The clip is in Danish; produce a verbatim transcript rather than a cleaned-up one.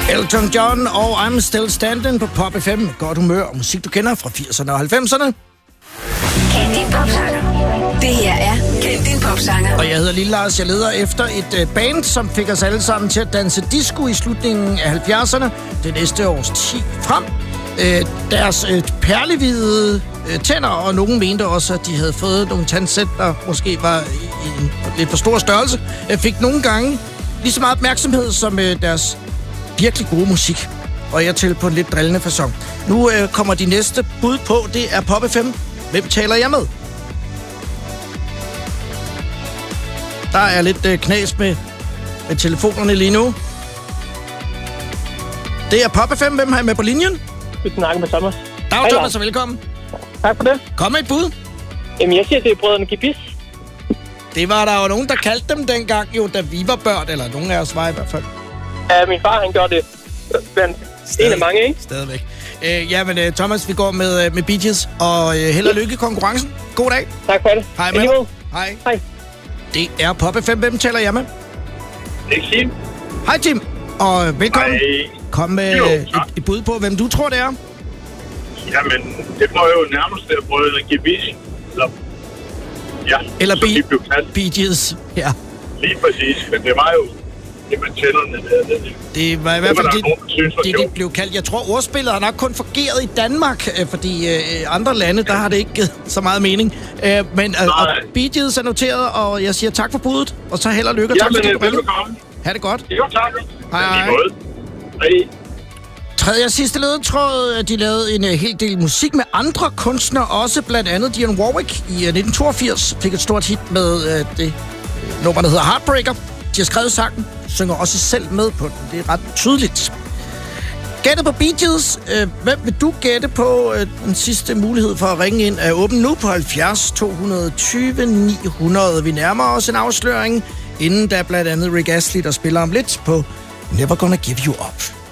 Elton John og I'm Still Standing på Pop F M. Godt humør og musik, du kender fra firserne og halvfemserne. Kend din popsanger. Det her er Kend din popsanger. Og jeg hedder Lille Lars. Jeg leder efter et uh, band, som fik os alle sammen til at danse disco i slutningen af halvfjerdserne. Det næste års ti frem. Uh, deres uh, perlehvide uh, tænder, og nogen mente også, at de havde fået nogle tandsæt, der måske var i, i en lidt for stor størrelse. Uh, fik nogle gange lige så meget opmærksomhed som uh, deres virkelig gode musik. Og jeg til på en lidt drillende facon. Nu uh, kommer de næste bud på. Det er Pop F M. Hvem taler jeg med? Der er lidt øh, knas med, med telefonerne lige nu. Det er Pop F M. Hvem har jeg med på linjen? Du snakker med Thomas. Dag, Hej, Thomas, og velkommen. Tak for det. Kom med et bud. Jamen, jeg siger, det er brødrene Kibis. Det var der jo nogen, der kaldte dem dengang, jo, da vi var børn. Eller nogen af os var i hvert fald. Ja, min far, han gjorde det blandt en af mange, ikke? Stadigvæk. Øh, ja, men uh, Thomas, vi går med, uh, med Bee Gees, og uh, held og lykke i konkurrencen. God dag. Tak for det. Hej med dig. Hej. Hej. Det er Pop F M. Hvem taler jeg med? Det er Tim. Hej, Tim. Og velkommen. Hej. Kom med Jo, et, et bud på, hvem du tror, det er. Jamen, det var jo nærmest der brødrene Kibis. Eller, ja, Eller som de blev kaldt. Bee Gees. Ja. Lige præcis, men det var jo det med tænderne der. Det, Det var i hvert fald det, nogen, synes, det, det blev kaldt. Jeg tror, ordspillet har nok kun fungeret i Danmark, øh, fordi øh, andre lande, der har det ikke givet så meget mening. Øh, men øh, og Bee Gees er noteret, og jeg siger tak for budet, og så held og lykke. Ja, tak men for det, velkommen. Ha' det godt. Jo, tak. Hej, hej. Hej. Tredje og sidste ledetråd, de lavede en uh, hel del musik med andre kunstnere, også blandt andet Dionne Warwick i uh, nitten toogfirs fik et stort hit med uh, det uh, nummer, der hedder Heartbreaker. De har skrevet sangen, synger også selv med på den. Det er ret tydeligt. Gættet på Bee Gees. Uh, hvem vil du gætte på? Uh, den sidste mulighed for at ringe ind er åben nu på halvfjerds to tyve ni hundrede. Vi nærmer os en afsløring, inden der blandt andet Rick Astley, der spiller om lidt på Never Gonna Give You Up.